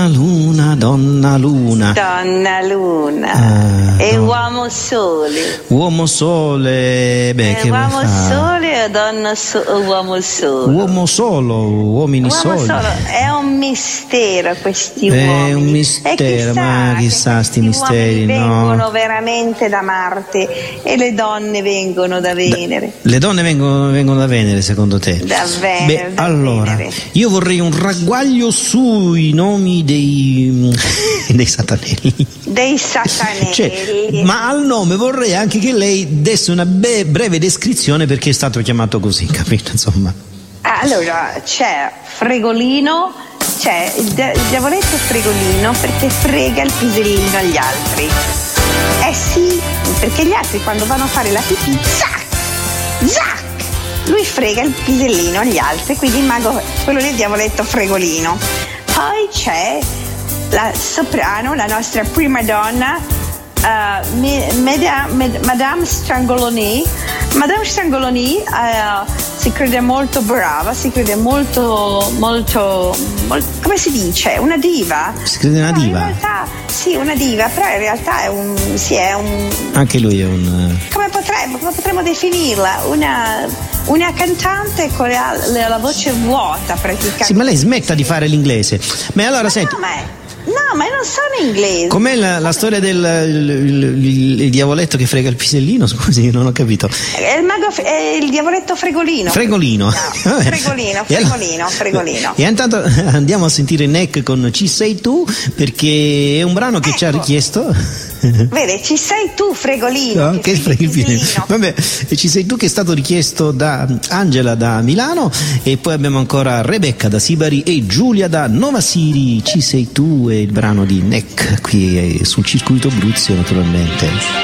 Donna Luna, Donna Luna. Donna Luna. E Uomo Sole. Uomo Sole, beh, che Uomo vuoi fare? Sole o Donna Uomo Sole? Uomo solo, uomini Uomo soli. solo. È un mistero questi È uomini. un mistero, ma chissà sti misteri, uomini no? vengono veramente da Marte e le donne vengono da Venere. Le donne vengono da Venere, secondo te? Da Venere. Beh, da allora, Venere. io vorrei un ragguaglio sui nomi dei satanelli. Dei satanelli. Cioè, ma al nome vorrei anche che lei desse una breve descrizione perché è stato chiamato così, capito? Insomma. Allora, c'è Fregolino, c'è il diavoletto Fregolino perché frega il pisellino agli altri. Eh sì, perché gli altri quando vanno a fare la pipì, zac, zac, lui frega il pisellino agli altri, quindi il mago, quello lì è il diavoletto Fregolino. Poi c'è la soprano, la nostra prima donna, Madame Strangoloni. Madame Strangoloni si crede molto brava, si crede molto, come si dice? Una diva? Si crede una diva? In realtà, sì, una diva, però in realtà è un. Anche lui è un. Come potremmo definirla? Una cantante con la voce vuota praticamente. Sì, ma lei smetta di fare l'inglese. Ma allora senti. No, ma io non sono inglese. Com'è la storia del il diavoletto che frega il pisellino? Scusi, non ho capito. È il diavoletto Fregolino. Fregolino. No, Fregolino. E intanto andiamo a sentire Neck con Ci sei tu, perché è un brano che ci ha richiesto. Vede, ci sei tu, Fregolino. No, che freghi il pisellino. Vabbè, ci sei tu che è stato richiesto da Angela da Milano, e poi abbiamo ancora Rebecca da Sibari e Giulia da Nova Siri. Ci sei tu è il brano di Neck qui sul circuito Bruzio, naturalmente.